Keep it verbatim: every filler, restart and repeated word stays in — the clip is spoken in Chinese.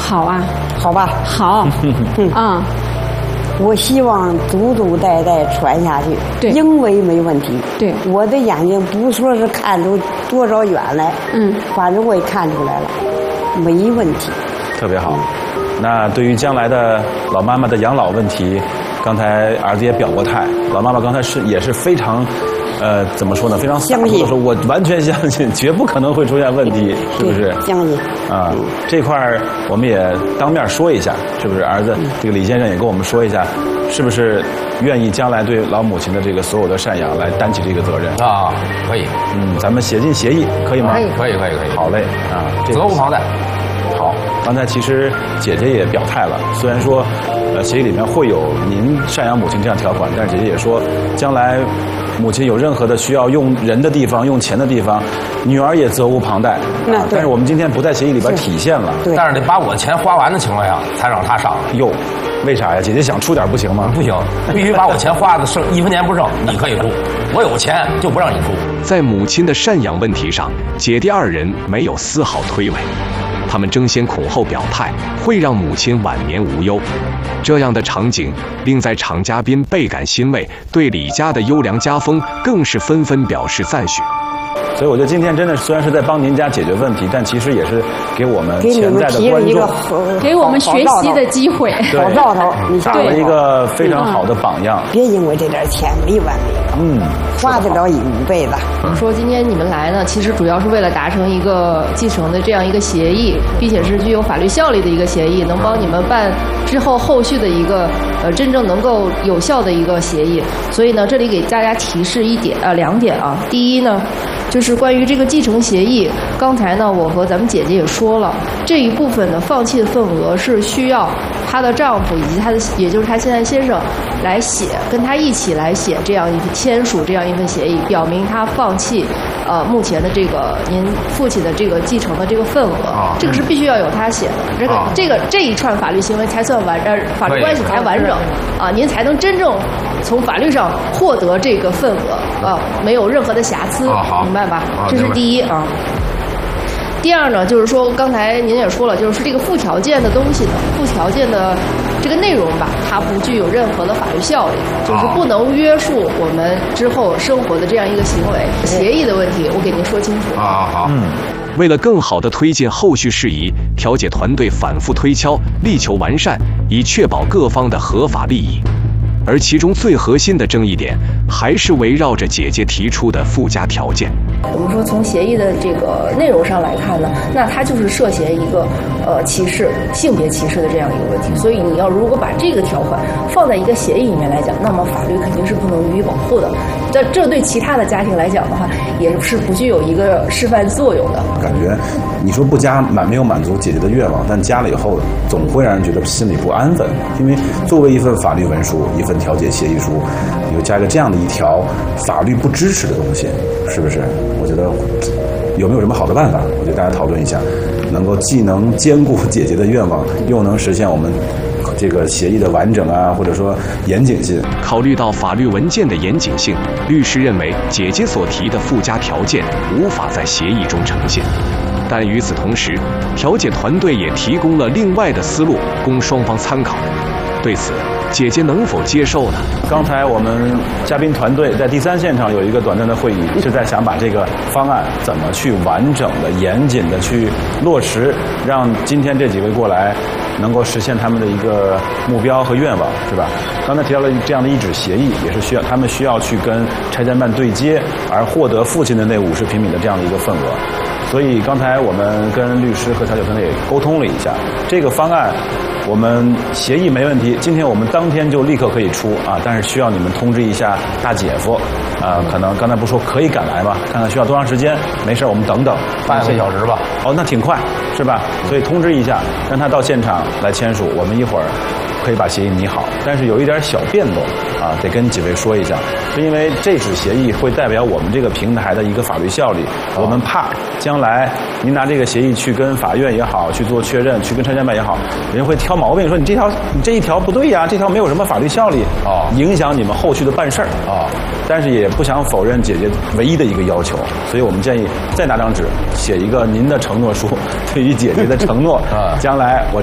好啊， 好吧？ 好，啊。 我希望祖祖代代传下去， 对， 因为没问题。 对， 我的眼睛不说是看出多少远来，嗯，反正我也看出来了，没问题。 特别好。那对于将来的老妈妈的养老问题，刚才儿子也表过态，老妈妈刚才是也是非常。呃，怎么说呢？非常洒脱的说，我完全相信，绝不可能会出现问题，是不是？ 相信啊，这块儿我们也当面说一下，是不是？儿子，这个李先生也跟我们说一下，是不是愿意将来对老母亲的这个所有的赡养来担起这个责任啊？可以， 嗯，咱们写进协议，可以吗？ 可以，可以，可以，可以。 好嘞，啊， 责无旁贷。 好，刚才其实姐姐也表态了，虽然说，呃，协议里面会有您赡养母亲这样条款，但是姐姐也说，将来母亲有任何的需要用人的地方、用钱的地方，女儿也责无旁贷。 那、啊、 但是我们今天不在协议里边体现了， 对， 但是得把我的钱花完的情况下才让他上。 哟，为啥呀？姐姐想出点不行吗？ 不行，必须把我钱花的剩一分钱不剩，你可以出。我有钱就不让你出。 在母亲的赡养问题上，姐弟二人没有丝毫推诿。他们争先恐后表态，会让母亲晚年无忧。这样的场景令在场嘉宾倍感欣慰，对李家的优良家风更是纷纷表示赞许。 所以我觉得今天真的虽然是在帮您家解决问题，但其实也是给我们潜在的观众， 给我们学习的机会， 好兆头，你打了一个非常好的榜样。 别因为这点钱没完没了，嗯，花得了一辈子。 说今天你们来呢，其实主要是为了达成一个继承的这样一个协议，并且是具有法律效力的一个协议，能帮你们办之后后续的一个呃真正能够有效的一个协议。所以呢，这里给大家提示一点啊、呃、两点啊，第一呢。就是关于这个继承协议，刚才呢，我和咱们姐姐也说了，这一部分的放弃的份额是需要她的丈夫以及她的，也就是她现在先生来写，跟她一起来写这样一签署这样一份协议，表明她放弃呃目前的这个您父亲的这个继承的这个份额，这个是必须要有她写的，这个这个这一串法律行为才算完呃法律关系才完整啊，您才能真正从法律上获得这个份额啊，没有任何的瑕疵，明白吧？这是第一啊。第二呢，就是说刚才您也说了，就是这个附条件的东西呢，附条件的这个内容吧，它不具有任何的法律效力，就是不能约束我们之后生活的这样一个行为。协议的问题，我给您说清楚。 啊好。 嗯。为了更好地推进后续事宜，调解团队反复推敲，力求完善，以确保各方的合法利益。而其中最核心的争议点，还是围绕着姐姐提出的附加条件。 我们说从协议的这个内容上来看呢，那它就是涉嫌一个呃歧视、性别歧视的这样一个问题。所以你要如果把这个条款放在一个协议里面来讲，那么法律肯定是不能予以保护的。这这对其他的家庭来讲的话，也是不具有一个示范作用的。 感觉你说不加满没有满足姐姐的愿望，但加了以后总会让人觉得心里不安分，因为作为一份法律文书、一份调解协议书，有加一个这样的一条法律不支持的东西，是不是？我觉得有没有什么好的办法？我觉得大家讨论一下，能够既能兼顾姐姐的愿望，又能实现我们这个协议的完整啊，或者说严谨性。 考虑到法律文件的严谨性，律师认为姐姐所提的附加条件无法在协议中呈现。但与此同时，调解团队也提供了另外的思路供双方参考。对此，姐姐能否接受呢？ 刚才我们嘉宾团队在第三现场有一个短暂的会议，是在想把这个方案怎么去完整的、严谨的去落实，让今天这几位过来能够实现他们的一个目标和愿望，是吧？刚才提到了这样的一纸协议，也是需要他们需要去跟拆迁办对接，而获得父亲的那五十平米的这样的一个份额。所以刚才我们跟律师和调解团队也沟通了一下，这个方案我们协议没问题，今天我们当天就立刻可以出啊，但是需要你们通知一下大姐夫啊，可能刚才不说可以赶来吗？看看需要多长时间，没事我们等等半个小时吧。 哦，那挺快是吧？所以通知一下，让他到现场来签署，我们一会儿可以把协议拟好。但是有一点小变动啊，得跟几位说一下，是因为这纸协议会代表我们这个平台的一个法律效力，我们怕将来您拿这个协议去跟法院也好去做确认，去跟拆迁办也好，人会挑毛病，说你这条你这一条不对呀，这条没有什么法律效力啊，影响你们后续的办事儿啊。但是也不想否认姐姐唯一的一个要求，所以我们建议再拿张纸写一个您的承诺书，对于姐姐的承诺，将来我